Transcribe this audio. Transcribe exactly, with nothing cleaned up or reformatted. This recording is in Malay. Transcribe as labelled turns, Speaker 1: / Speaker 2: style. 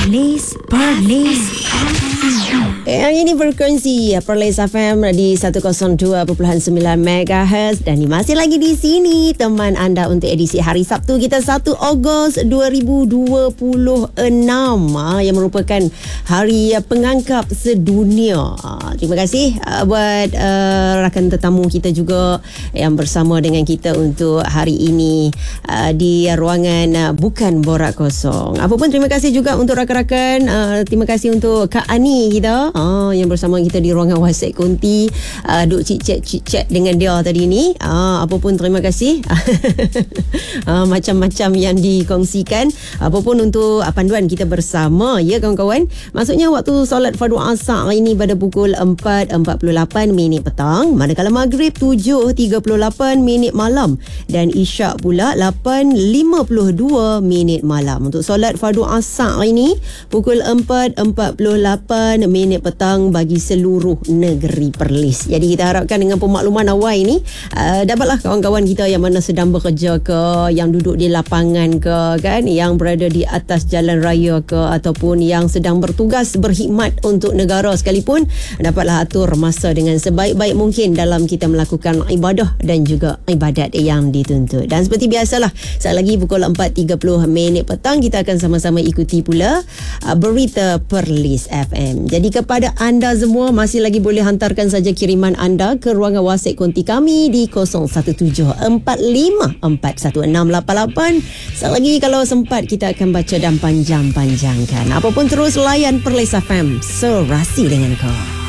Speaker 1: Perlis, Perlis.
Speaker 2: Yang ini frekuensi Perlis F M di seratus dua perpuluhan sembilan megahertz dan masih lagi di sini teman anda untuk edisi hari Sabtu kita satu Ogos dua ribu dua puluh enam yang merupakan hari pengangkap sedunia. Terima kasih buat uh, rakan tetamu kita juga yang bersama dengan kita untuk hari ini uh, di ruangan uh, Bukan Borak Kosong. Apapun terima kasih juga untuk rakan-rakan. Uh, terima kasih untuk Kak Ani kita uh, yang bersama kita di ruangan WhatsApp Konti. Uh, duk cik-cik dengan dia tadi ni. Uh, apapun terima kasih. uh, macam-macam yang dikongsikan. Apapun untuk uh, panduan kita bersama ya kawan-kawan. Maksudnya waktu solat fardu asar hari ini pada pukul empat empat puluh lapan minit petang. Manakala maghrib tujuh tiga puluh lapan minit malam. Dan isyak pula lapan lima puluh dua minit malam. Untuk solat fardu asar hari ini pukul empat empat puluh lapan minit petang bagi seluruh negeri Perlis. Jadi kita harapkan dengan pemakluman awal ini uh, dapatlah kawan-kawan kita yang mana sedang bekerja ke, yang duduk di lapangan ke, kan, yang berada di atas jalan raya ke, ataupun yang sedang bertugas berkhidmat untuk negara sekalipun, dapatlah atur masa dengan sebaik-baik mungkin dalam kita melakukan ibadah dan juga ibadat yang dituntut. Dan seperti biasalah, sekali lagi pukul empat tiga puluh minit petang kita akan sama-sama ikuti pula uh, berita Perlis F M. Jadi kepada anda semua masih lagi boleh hantarkan saja kiriman anda ke ruangan WhatsApp konti kami di kosong satu tujuh empat lima empat satu enam lapan lapan. Sekali lagi kalau sempat kita akan baca dan panjang-panjangkan. Apapun terus layan Perlis F M, serasi dengan kau.